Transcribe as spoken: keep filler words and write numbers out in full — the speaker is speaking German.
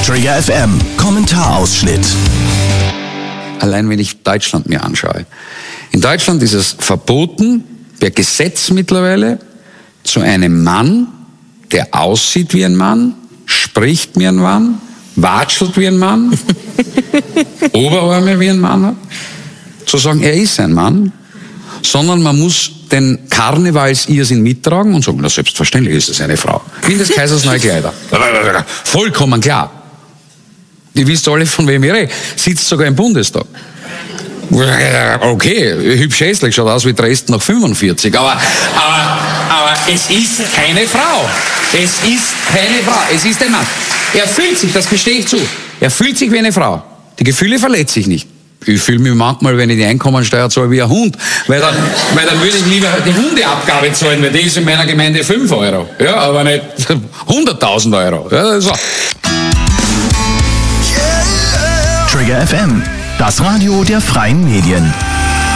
Trigger F M, Kommentarausschnitt. Allein wenn ich Deutschland mir anschaue. In Deutschland ist es verboten, per Gesetz mittlerweile, zu einem Mann, der aussieht wie ein Mann, spricht wie ein Mann, watschelt wie ein Mann, Oberarme wie ein Mann hat, zu sagen, er ist ein Mann, sondern man muss den Karnevals-Irrsinn mittragen und sagen, na selbstverständlich ist es eine Frau. Wie in des Kaisers neue Kleider. Vollkommen klar. Ihr wisst alle, von wem ich rede. Sitzt sogar im Bundestag. Okay, hübsch hässlich, schaut aus wie Dresden nach fünfundvierzig, aber, aber, aber es ist keine Frau. Es ist keine Frau, es ist ein Mann. Er fühlt sich, das gestehe ich zu, er fühlt sich wie eine Frau. Die Gefühle verletze ich nicht. Ich fühle mich manchmal, wenn ich die Einkommensteuer zahle, wie ein Hund, weil dann, weil dann würde ich lieber die Hundeabgabe zahlen, weil die ist in meiner Gemeinde fünf Euro, ja, aber nicht hunderttausend Euro. Ja, so. Trigger F M, das Radio der freien Medien.